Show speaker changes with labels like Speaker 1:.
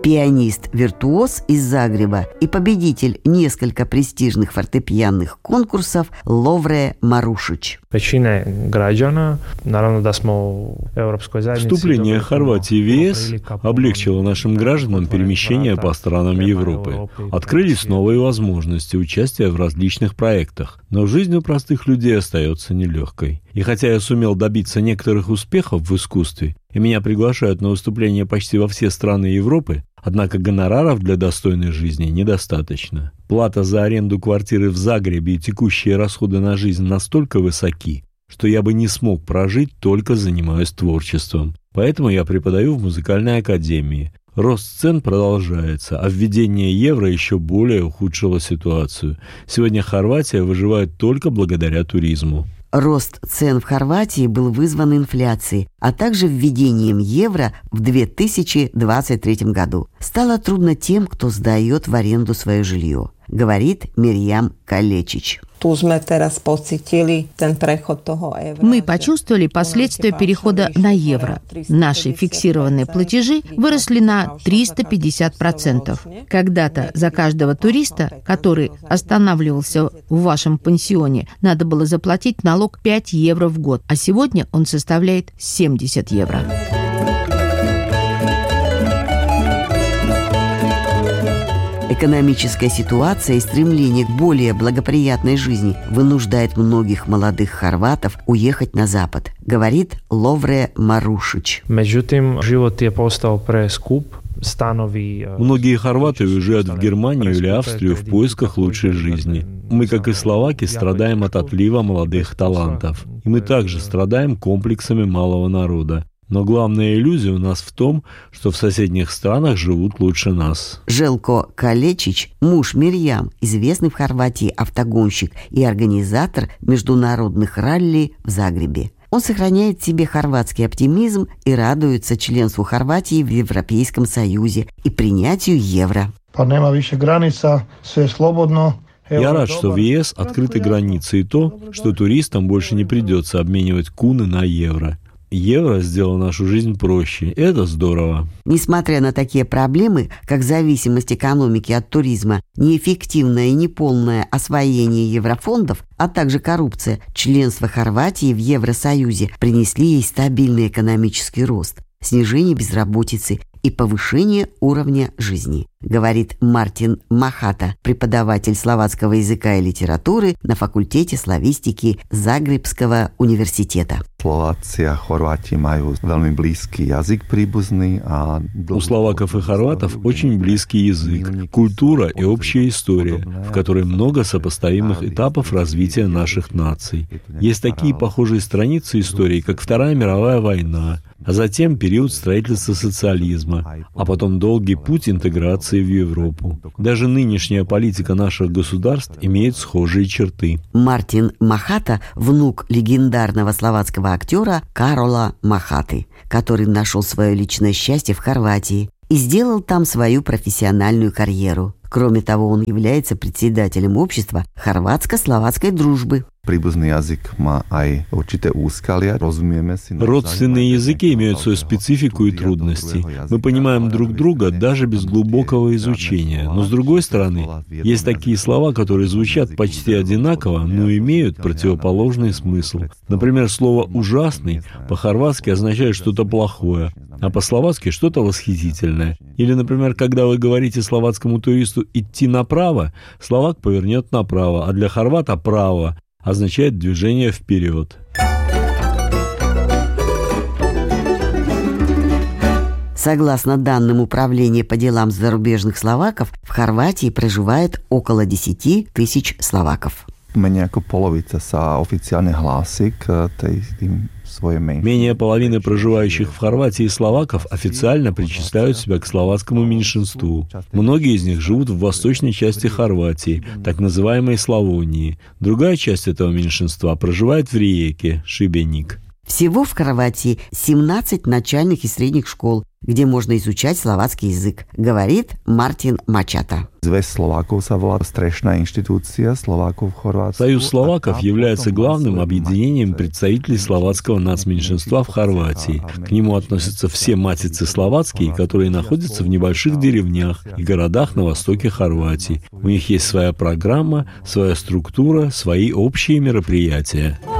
Speaker 1: пианист-виртуоз из Загреба и победитель нескольких престижных фортепианных конкурсов Ловре Марушич.
Speaker 2: Вступление Хорватии в ЕС облегчило нашим гражданам перемещение по странам Европы. Открылись новые возможности участия в различных проектах, но жизнь у простых людей остается нелегкой. И хотя я сумел добиться некоторых успехов в искусстве, и меня приглашают на выступления почти во все страны Европы, однако гонораров для достойной жизни недостаточно. Плата за аренду квартиры в Загребе и текущие расходы на жизнь настолько высоки, что я бы не смог прожить, только занимаясь творчеством. Поэтому я преподаю в музыкальной академии. Рост цен продолжается, а введение евро еще более ухудшило ситуацию. Сегодня Хорватия выживает только благодаря туризму.
Speaker 1: Рост цен в Хорватии был вызван инфляцией, а также введением евро в 2023 году. Стало трудно тем, кто сдает в аренду свое жилье, говорит Мирьям Калечич.
Speaker 3: Мы почувствовали последствия перехода на евро. Наши фиксированные платежи выросли на 350%. Когда-то за каждого туриста, который останавливался в вашем пансионе, надо было заплатить налог 5 евро в год, а сегодня он составляет 70 евро.
Speaker 1: Экономическая ситуация и стремление к более благоприятной жизни вынуждает многих молодых хорватов уехать на Запад, говорит Ловре Марушич.
Speaker 2: Многие хорваты уезжают в Германию или Австрию в поисках лучшей жизни. Мы, как и словаки, страдаем от отлива молодых талантов. И мы также страдаем комплексами малого народа. Но главная иллюзия у нас в том, что в соседних странах живут лучше нас.
Speaker 1: Желко Калечич, муж Мирьям, известный в Хорватии автогонщик и организатор международных ралли в Загребе. Он сохраняет в себе хорватский оптимизм и радуется членству Хорватии в Европейском Союзе и принятию евро.
Speaker 2: Я рад, что в ЕС открыты границы и то, что туристам больше не придется обменивать куны на евро. Евро сделало нашу жизнь проще. Это здорово.
Speaker 1: Несмотря на такие проблемы, как зависимость экономики от туризма, неэффективное и неполное освоение еврофондов, а также коррупция, членство Хорватии в Евросоюзе принесли ей стабильный экономический рост, снижение безработицы и повышение уровня жизни, говорит Мартин Махата, преподаватель словацкого языка и литературы на факультете славистики Загребского университета.
Speaker 2: У словаков и хорватов очень близкий язык, культура и общая история, в которой много сопоставимых этапов развития наших наций. Есть такие похожие страницы истории, как Вторая мировая война, а затем период строительства социализма, а потом долгий путь интеграции в Европу. Даже нынешняя политика наших государств имеет схожие черты.
Speaker 1: Мартин Махата – внук легендарного словацкого актера Карола Махаты, который нашел свое личное счастье в Хорватии и сделал там свою профессиональную карьеру. Кроме того, он является председателем общества хорватско-словацкой дружбы.
Speaker 2: Родственные языки имеют свою специфику и трудности. Мы понимаем друг друга даже без глубокого изучения. Но с другой стороны, есть такие слова, которые звучат почти одинаково, но имеют противоположный смысл. Например, слово «ужасный» по-хорватски означает что-то плохое, а по-словацки что-то восхитительное. Или, например, когда вы говорите словацкому туристу «идти направо», словак повернет направо, а для хорвата «право» означает движение вперед.
Speaker 1: Согласно данным Управления по делам зарубежных словаков, в Хорватии проживает около 10 тысяч словаков.
Speaker 2: Менее половины проживающих в Хорватии словаков официально причисляют себя к словацкому меньшинству. Многие из них живут в восточной части Хорватии, так называемой Славонии. Другая часть этого меньшинства проживает в Риеке, Шибеник.
Speaker 1: В Всего в Хорватии 17 начальных и средних школ, где можно изучать словацкий язык, говорит Мартин Мачата.
Speaker 2: Союз словаков является главным объединением представителей словацкого нацменьшинства в Хорватии. К нему относятся все матицы словацкие, которые находятся в небольших деревнях и городах на востоке Хорватии. У них есть своя программа, своя структура, свои общие мероприятия.